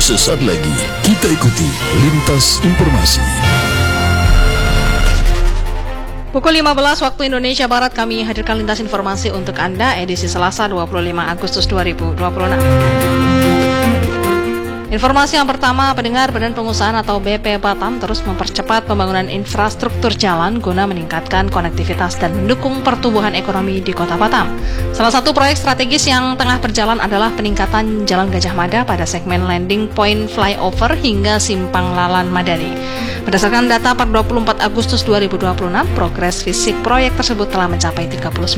Sesaat lagi kita ikuti Lintas Informasi. Pukul 15 waktu Indonesia Barat kami hadirkan lintas informasi untuk Anda edisi Selasa 25 Agustus 2026. Informasi yang pertama, pendengar, Badan Pengusahaan atau BP Batam terus mempercepat pembangunan infrastruktur jalan guna meningkatkan konektivitas dan mendukung pertumbuhan ekonomi di Kota Batam. Salah satu proyek strategis yang tengah berjalan adalah peningkatan Jalan Gajah Mada pada segmen landing point flyover hingga Simpang Lalan Madani. Berdasarkan data per 24 Agustus 2026, progres fisik proyek tersebut telah mencapai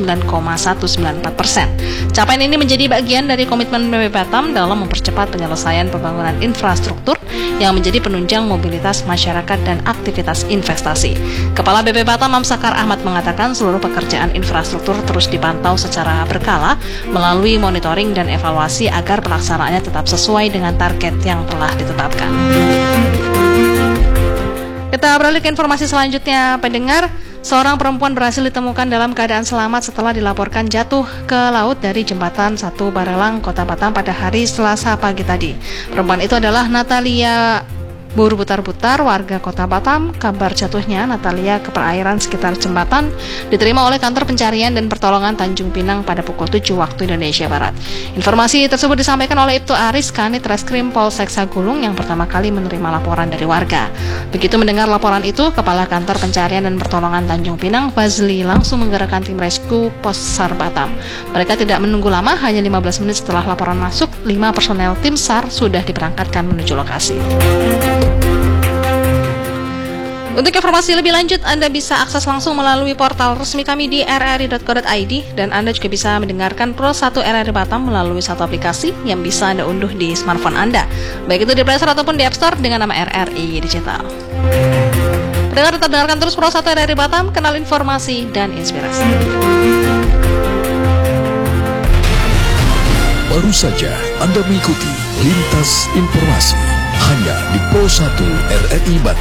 39,194%. Capaian ini menjadi bagian dari komitmen BP Batam dalam mempercepat penyelesaian pembangunan infrastruktur yang menjadi penunjang mobilitas masyarakat dan aktivitas investasi. Kepala BP Batam Amsakar Ahmad mengatakan seluruh pekerjaan infrastruktur terus dipantau secara berkala melalui monitoring dan evaluasi agar pelaksanaannya tetap sesuai dengan target yang telah ditetapkan. Kita beralih ke informasi selanjutnya, pendengar. Seorang perempuan berhasil ditemukan dalam keadaan selamat setelah dilaporkan jatuh ke laut dari jembatan 1 Barelang, Kota Batam pada hari Selasa pagi tadi. Perempuan itu adalah Natalia Butar-Butar, warga Kota Batam. Kabar jatuhnya Natalia ke perairan sekitar jembatan diterima oleh Kantor Pencarian dan Pertolongan Tanjung Pinang pada pukul 7 waktu Indonesia Barat. Informasi tersebut disampaikan oleh Ibtu Aris, Kanit Reskrim Polsek Sagulung yang pertama kali menerima laporan dari warga. Begitu mendengar laporan itu, Kepala Kantor Pencarian dan Pertolongan Tanjung Pinang, Fazli, langsung menggerakkan tim rescue Pos-SAR Batam. Mereka tidak menunggu lama, hanya 15 menit setelah laporan masuk, 5 personel tim SAR sudah diberangkatkan menuju lokasi. Untuk informasi lebih lanjut, Anda bisa akses langsung melalui portal resmi kami di rri.co.id dan Anda juga bisa mendengarkan Pro 1 RRI Batam melalui satu aplikasi yang bisa Anda unduh di smartphone Anda, baik itu di Play Store ataupun di App Store dengan nama RRI Digital. Pendengar, tetap dengarkan terus Pro 1 RRI Batam, kenal informasi dan inspirasi. Baru saja Anda mengikuti Lintas Informasi hanya di Pro 1 RRI Batam.